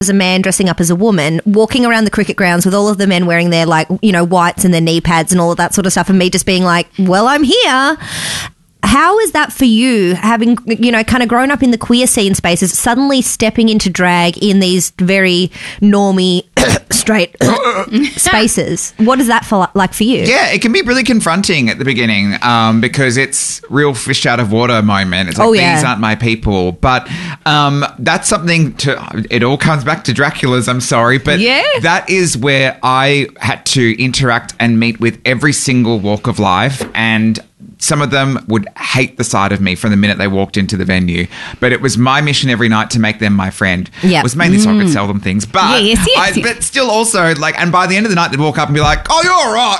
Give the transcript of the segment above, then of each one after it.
as a man dressing up as a woman, walking around the cricket grounds with all of the men wearing their, like, you know, whites and their knee pads and all of that sort of stuff, and me just being like, well, I'm here. How is that for you, having, you know, kind of grown up in the queer scene spaces, suddenly stepping into drag in these very normie, straight spaces? What is that like for you? Yeah, it can be really confronting at the beginning because it's real fish out of water moment. It's like, these aren't my people. But that's something it all comes back to Dracula's, I'm sorry. But that is where I had to interact and meet with every single walk of life, and some of them would hate the sight of me from the minute they walked into the venue. But it was my mission every night to make them my friend. It was mainly so I could sell them things. But but still also, like, and by the end of the night, they'd walk up and be like, oh, you're all right.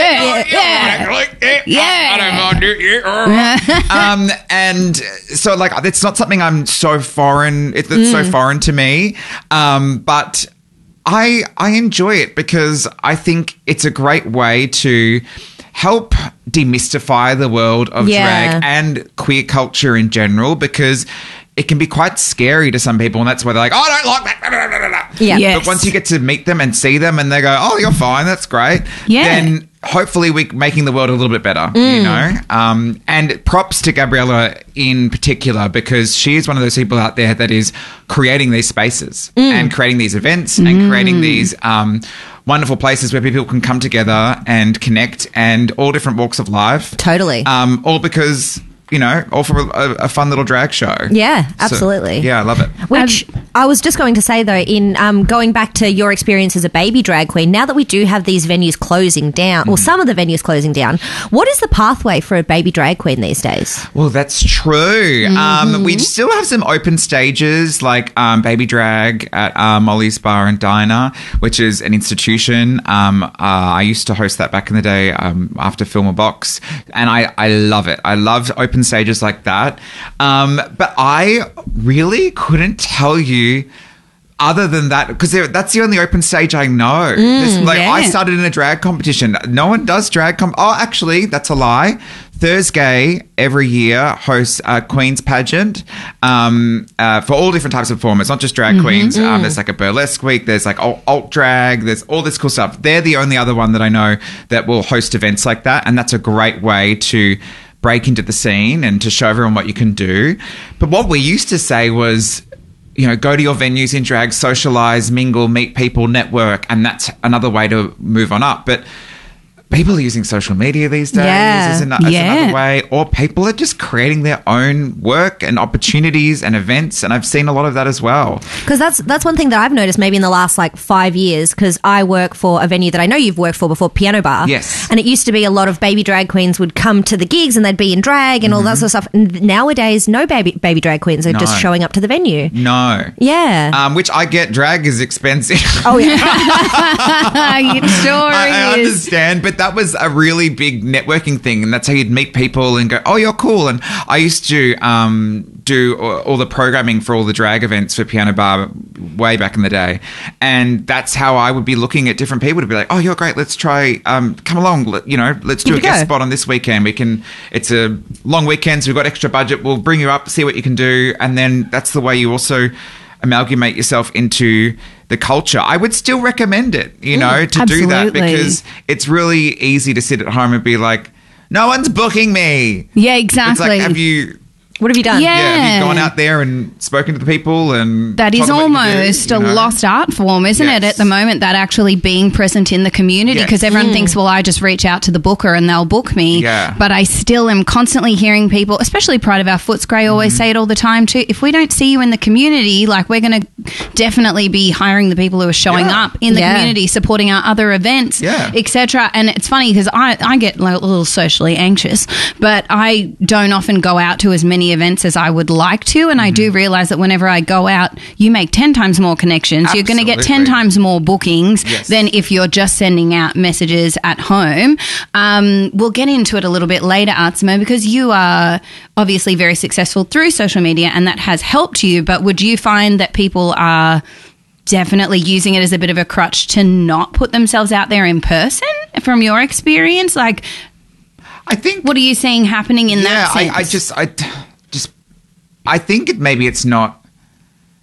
I don't mind it. And so, like, it's not something I'm so foreign. It's so foreign to me. But I enjoy it because I think it's a great way to help demystify the world of drag and queer culture in general, because it can be quite scary to some people, and that's why they're like, oh, I don't like that. But once you get to meet them and see them and they go, oh, you're fine, that's great, then hopefully we're making the world a little bit better, you know? And props to Gabriella in particular, because she is one of those people out there that is creating these spaces and creating these events and creating these wonderful places where people can come together and connect, and all different walks of life. Totally. All because, you know, all for a fun little drag show. Yeah, absolutely. So, yeah, I love it. Which I was just going to say, though, in going back to your experience as a baby drag queen, now that we do have these venues closing down, or some of the venues closing down, what is the pathway for a baby drag queen these days? Well, that's true. We still have some open stages, like baby drag at Molly's Bar and Diner, which is an institution. I used to host that back in the day after Film a Box, and I love it. I love open stages like that. But I really couldn't tell you other than that, because that's the only open stage I know. I started in a drag competition. No one does drag actually, that's a lie. Thursday every year hosts a Queen's pageant for all different types of performers, not just drag queens. There's like a burlesque week, there's like alt drag, there's all this cool stuff. They're the only other one that I know that will host events like that, and that's a great way to break into the scene and to show everyone what you can do. But what we used to say was, you know, go to your venues in drag, socialize, mingle, meet people, network, and that's another way to move on up. But people are using social media these days as another way, or people are just creating their own work and opportunities and events, and I've seen a lot of that as well. Because that's one thing that I've noticed maybe in the last like 5 years, because I work for a venue that I know you've worked for before, Piano Bar. Yes. And it used to be a lot of baby drag queens would come to the gigs and they'd be in drag and all that sort of stuff. And nowadays, no baby drag queens are just showing up to the venue. No. Yeah. Which I get, drag is expensive. Oh, yeah. It sure is. I understand, but that was a really big networking thing, and that's how you'd meet people and go, oh, you're cool. And I used to do all the programming for all the drag events for Piano Bar way back in the day, and that's how I would be looking at different people to be like, oh, you're great, let's try, come along, let's do a guest spot on this weekend. It's a long weekend, so we've got extra budget, we'll bring you up, see what you can do. And then that's the way you also amalgamate yourself into the culture. I would still recommend it, to absolutely. do that, because it's really easy to sit at home and be like, no one's booking me. Yeah, exactly. It's like, what have you done? Have you gone out there and spoken to the people? And that is almost a lost art form, isn't it, at the moment, that actually being present in the community, because everyone thinks, well, I just reach out to the booker and they'll book me. Yeah. But I still am constantly hearing people, especially Pride of Our Footscray, always say it all the time too, if we don't see you in the community, like, we're going to definitely be hiring the people who are showing up in the community, supporting our other events, etc. And it's funny because I get like a little socially anxious, but I don't often go out to as many events as I would like to, and I do realise that whenever I go out, you make 10 times more connections. Absolutely. You're going to get 10 times more bookings than if you're just sending out messages at home. We'll get into it a little bit later, Artsimo, because you are obviously very successful through social media and that has helped you, but would you find that people are definitely using it as a bit of a crutch to not put themselves out there in person from your experience? Like, I think, what are you seeing happening in that sense? I think maybe it's not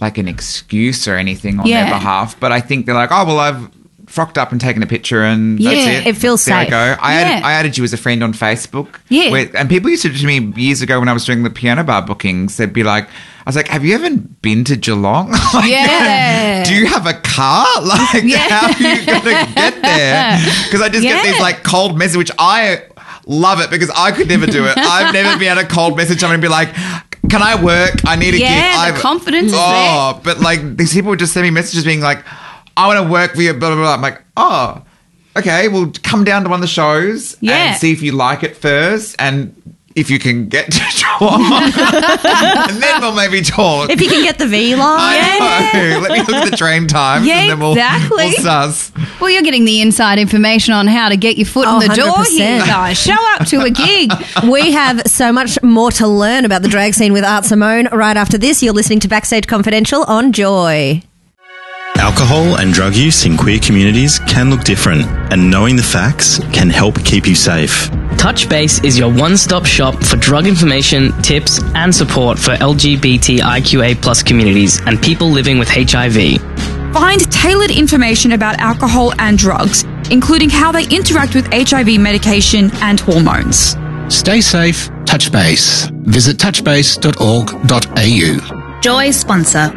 like an excuse or anything on Yeah. their behalf, but I think they're like, oh, well, I've frocked up and taken a picture and that's it. It feels there safe. I go. I Yeah. added you as a friend on Facebook. Yeah. And people used to do to me years ago when I was doing the piano bar bookings, they'd be like, I was like, have you ever been to Geelong? Like, Yeah. do you have a car? Like, how are you going to get there? Because I just get Yeah. these like cold messages, which I love it because I could never do it. I've never been able to cold message someone and be like, can I work? I need a gig. Yeah, the confidence is there. Oh, but like these people would just send me messages being like, I want to work for you, blah, blah, blah. I'm like, oh, okay, well, come down to one of the shows Yeah. and see if you like it first and if you can get to Geelong. And then we'll maybe talk. If you can get the V line. I know. Let me look at the train times Yeah, and then exactly. we'll suss. Well, you're getting the inside information on how to get your foot in the door here, 100%. guys. Show up to a gig. We have so much more to learn about the drag scene with Art Simone. Right after this, you're listening to Backstage Confidential on Joy. Alcohol and drug use in queer communities can look different, and knowing the facts can help keep you safe. Touch Base is your one-stop shop for drug information, tips, and support for LGBTIQA+ communities and people living with HIV. Find tailored information about alcohol and drugs, including how they interact with HIV medication and hormones. Stay safe, touch base. Visit touchbase.org.au. Joy sponsor.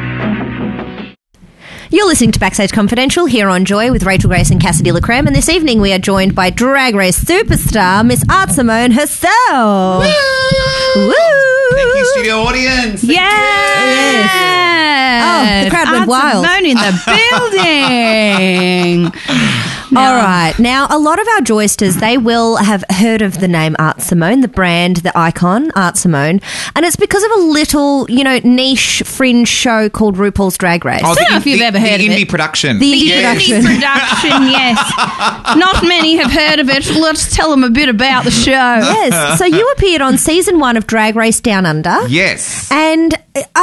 You're listening to Backstage Confidential here on Joy with Rachel Grace and Cassidy LaCreme, and this evening we are joined by Drag Race superstar Miss Art Simone herself. Woo! Thank you, studio audience. Yes. Oh, the crowd went wild. Simone in the building. All right. Now, a lot of our Joysters, they will have heard of the name Art Simone, the brand, the icon, Art Simone. And it's because of a little, niche fringe show called RuPaul's Drag Race. Oh, Don't know if you've ever heard the of indie it. production. The indie Yes. production. Production, yes. Not many have heard of it. Let's tell them a bit about the show. Yes. So you appeared on season 1 of Drag Race Down Under. Yes. And,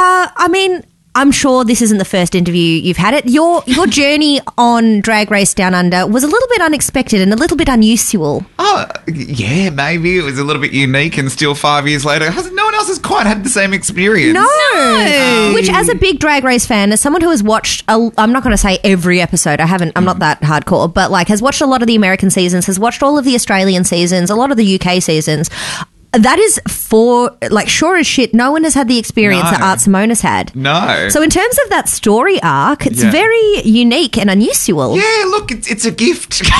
I'm sure this isn't the first interview you've had it. Your journey on Drag Race Down Under was a little bit unexpected and a little bit unusual. Oh, yeah, maybe it was a little bit unique, and still 5 years later, no one else has quite had the same experience. No. Which, as a big Drag Race fan, as someone who has watched, I'm not going to say every episode, I'm not that hardcore, but has watched a lot of the American seasons, has watched all of the Australian seasons, a lot of the UK seasons. That is sure as shit, no one has had the experience No. that Art Simone has had. No. So in terms of that story arc, it's Yeah. very unique and unusual. Yeah, look, it's a gift. Did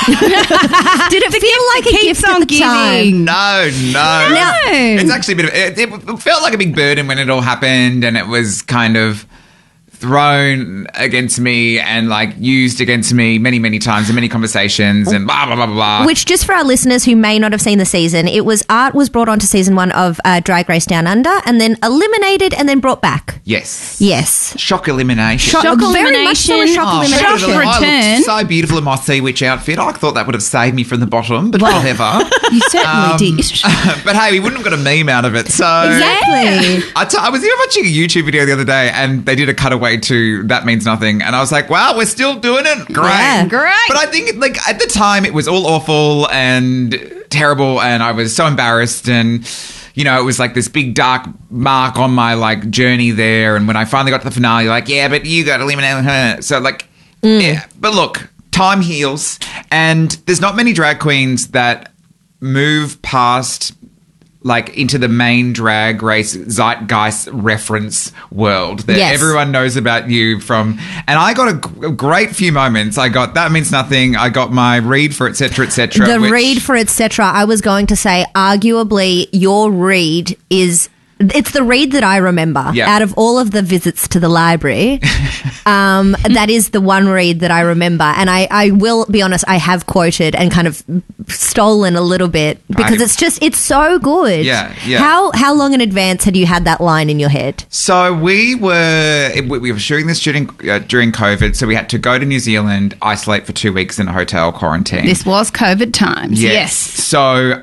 it feel like a keeps gift on at the giving. time? No. Now- It's actually a bit of it felt like a big burden when it all happened, and it was kind of thrown against me and used against me many times in many conversations and blah blah blah blah blah. Which, just for our listeners who may not have seen the season, Art was brought onto season 1 of Drag Race Down Under and then eliminated and then brought back. Yes. Yes. Shock elimination. Shock Very much so a elimination. shock Oh, elimination. Shock I looked return. so beautiful in my sea witch outfit. I thought that would have saved me from the bottom, but whatever. You certainly did. But hey, we wouldn't have got a meme out of it. So Exactly. I was even watching a YouTube video the other day, and they did a cutaway to That Means Nothing, and I was like, wow, we're still doing it. Great. Yeah. Great. But I think at the time it was all awful and terrible, and I was so embarrassed, and it was this big dark mark on my journey there. And when I finally got to the finale, yeah, but you got to eliminate her. So yeah. But look, time heals, and there's not many drag queens that move past into the main Drag Race zeitgeist reference world that Yes. everyone knows about you from. And I got a great few moments. I got That Means Nothing. I got my read for etc. etc. The read for etc. I was going to say, arguably, your read is... It's the read that I remember. Yeah. Out of all of the visits to the library, that is the one read that I remember. And I will be honest, I have quoted and kind of stolen a little bit because it's so good. Yeah. How long in advance had you had that line in your head? So we were shooting this during COVID, so we had to go to New Zealand, isolate for 2 weeks in a hotel quarantine. This was COVID times. Yes. So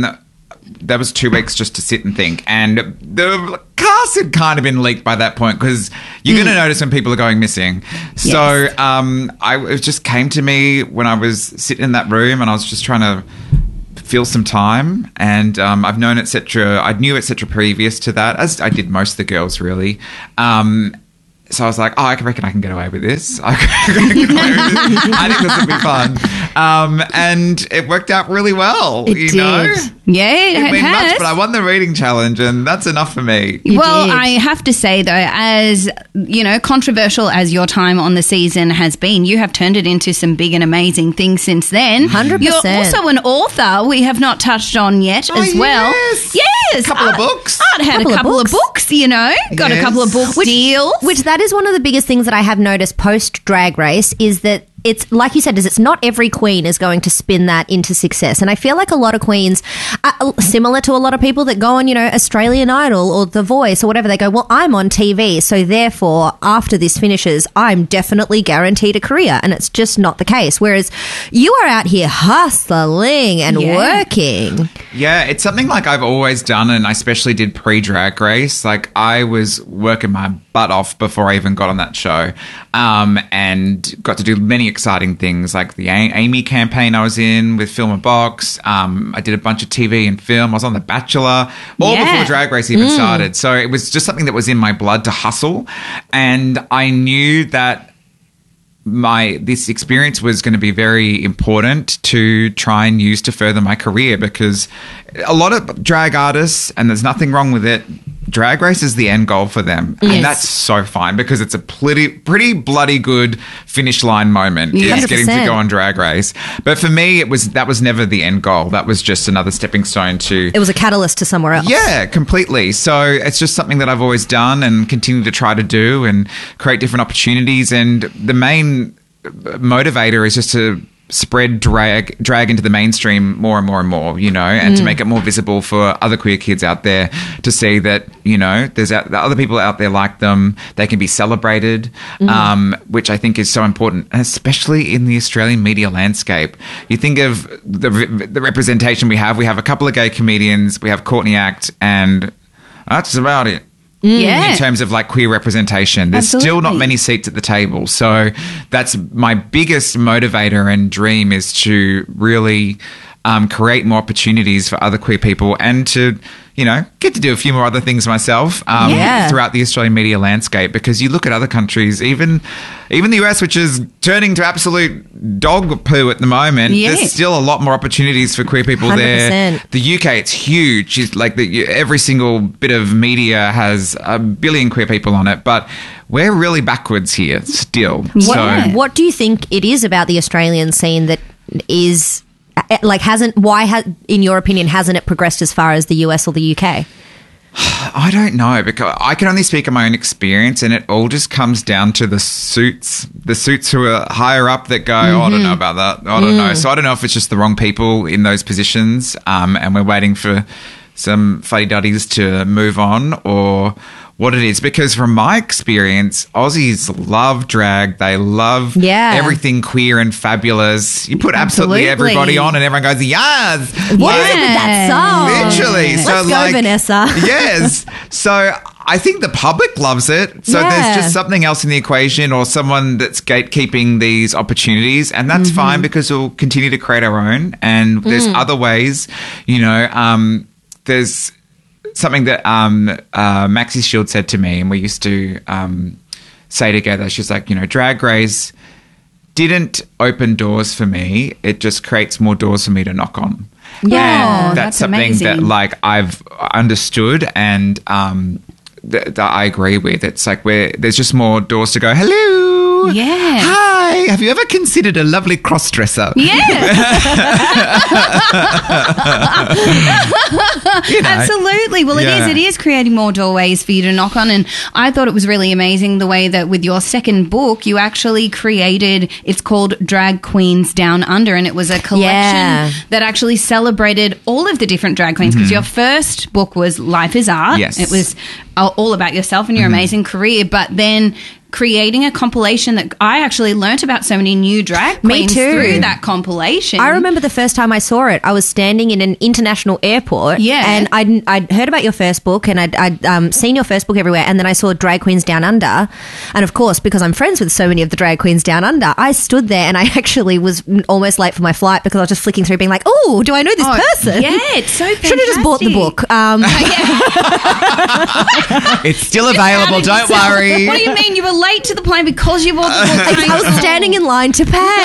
that was 2 weeks just to sit and think. And the cast had kind of been leaked by that point because you're going to notice when people are going missing. So it just came to me when I was sitting in that room, and I was just trying to fill some time. And I've known etc. I knew etc. previous to that, as I did most of the girls really. So I was like, I reckon I can get away with this. I think this would be fun. And it worked out really well, It know? did. Yeah, It meant has. much, but I won the reading challenge, and that's enough for me. Well, did. I have to say, though, as, controversial as your time on the season has been, you have turned it into some big and amazing things since then. 100%. You're also an author we have not touched on yet as well. yes. Yes. Couple of books. I'd had a couple of books, got a couple of book deals. Which that is one of the biggest things that I have noticed post Drag Race is that it's like you said, it's not every queen is going to spin that into success. And I feel like a lot of queens, similar to a lot of people that go on, Australian Idol or The Voice or whatever, they go, well, I'm on TV, so therefore after this finishes, I'm definitely guaranteed a career. And it's just not the case. Whereas you are out here hustling and working. Yeah, it's something like I've always done, and I especially did pre-Drag Race. Like, I was working my butt off before I even got on that show, and got to do many exciting things, like the Amy campaign I was in with Film a Box. I did a bunch of TV and film. I was on The Bachelor, all before Drag Race even started. So it was just something that was in my blood to hustle, and I knew that this experience was going to be very important to try and use to further my career, because a lot of drag artists, and there's nothing wrong with it, Drag Race is the end goal for them. Yes. And that's so fine, because it's a pretty bloody good finish line moment. Yeah. It's getting to 100%. go on Drag Race. But for me, that was never the end goal. That was just another stepping stone to... It was a catalyst to somewhere else. Yeah, completely. So it's just something that I've always done and continue to try to do and create different opportunities. And the main motivator is just to spread drag into the mainstream more and more and more, and to make it more visible for other queer kids out there to see that, there's other people out there like them. They can be celebrated, which I think is so important, and especially in the Australian media landscape. You think of the representation we have. We have a couple of gay comedians. We have Courtney Act, and that's about it. Yeah. In terms of like queer representation, there's still not many seats at the table. So that's my biggest motivator and dream, is to really create more opportunities for other queer people, and to, get to do a few more other things myself throughout the Australian media landscape. Because you look at other countries, even the US, which is turning to absolute dog poo at the moment, there's still a lot more opportunities for queer people 100%. there. The UK, it's huge. It's like every single bit of media has 1 billion queer people on it, but we're really backwards here still. What do you think it is about the Australian scene that is... Like, in your opinion, hasn't it progressed as far as the US or the UK? I don't know, because I can only speak on my own experience, and it all just comes down to the suits who are higher up that go, I don't know about that. I don't know. So I don't know if it's just the wrong people in those positions, and we're waiting for some fuddy-duddies to move on, or what it is. Because from my experience, Aussies love drag. They love everything queer and fabulous. You put absolutely everybody on and everyone goes, yes! What is it with that song? Literally. So Let's go, Vanessa. Yes. So I think the public loves it. So there's just something else in the equation, or someone that's gatekeeping these opportunities. And that's fine, because we'll continue to create our own. And there's other ways, there's something that Maxie Shield said to me, and we used to say together. She's like, Drag Race didn't open doors for me. It just creates more doors for me to knock on. Yeah, And that's something amazing. that like I've understood, and that I agree with. It's like there's just more doors to go. Hello. Yeah. Hi. Have you ever considered a lovely cross-dresser? Yeah. Absolutely. Well, it is creating more doorways for you to knock on. And I thought it was really amazing the way that with your second book, you actually created, it's called Drag Queens Down Under. And it was a collection that actually celebrated all of the different drag queens. Because your first book was Life is Art. Yes. It was all about yourself and your amazing career. But then creating a compilation that I actually learnt about so many new drag Me queens too. through that compilation. I remember the first time I saw it, I was standing in an international airport. Yeah. And I'd heard about your first book and I'd seen your first book everywhere. And then I saw Drag Queens Down Under. And of course, because I'm friends with so many of the Drag Queens Down Under, I stood there and I actually was almost late for my flight because I was just flicking through being like, oh, do I know this person? Yeah, it's so fantastic. Should have just bought the book. It's still available. Don't worry. What do you mean? You were late to the plane because you bought the book? I was standing in line to pay.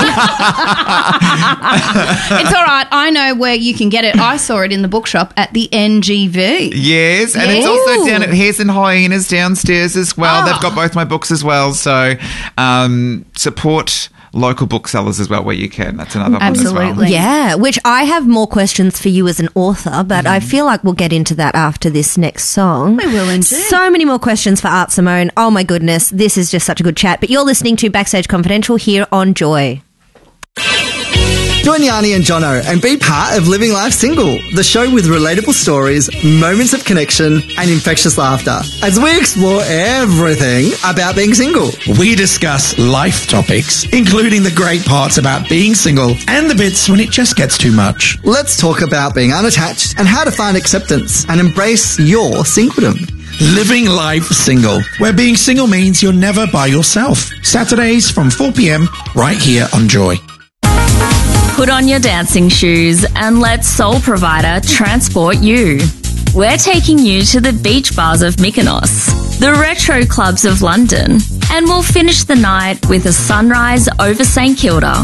It's all right. I know where you can get it. I saw it in the bookshop at the NGV. Yes, and it's also down at Hares and Hyenas downstairs as well. They've got both my books as well. So support local booksellers as well where you can. That's another one as well. Absolutely. Yeah, which I have more questions for you as an author, but I feel like we'll get into that after this next song. We will indeed. So many more questions for Art Simone. Oh my goodness, this is just such a good chat. But you're listening to Backstage Confidential here on Joy. Join Yanni and Jono and be part of Living Life Single, the show with relatable stories, moments of connection, and infectious laughter, as we explore everything about being single. We discuss life topics, including the great parts about being single and the bits when it just gets too much. Let's talk about being unattached and how to find acceptance and embrace your singledom. Living Life Single, where being single means you're never by yourself. Saturdays from 4 p.m. right here on Joy. Put on your dancing shoes and let Soul Provider transport you. We're taking you to the beach bars of Mykonos, the retro clubs of London, and we'll finish the night with a sunrise over St Kilda.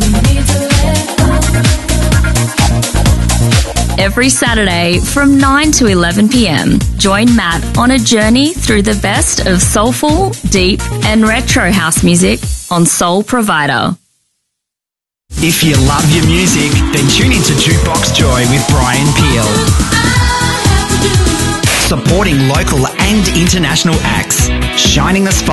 Every Saturday from 9 to 11 p.m, join Matt on a journey through the best of soulful, deep, and retro house music on Soul Provider. If you love your music, then tune into Jukebox Joy with Brian Peel. Supporting local and international acts, shining the spotlight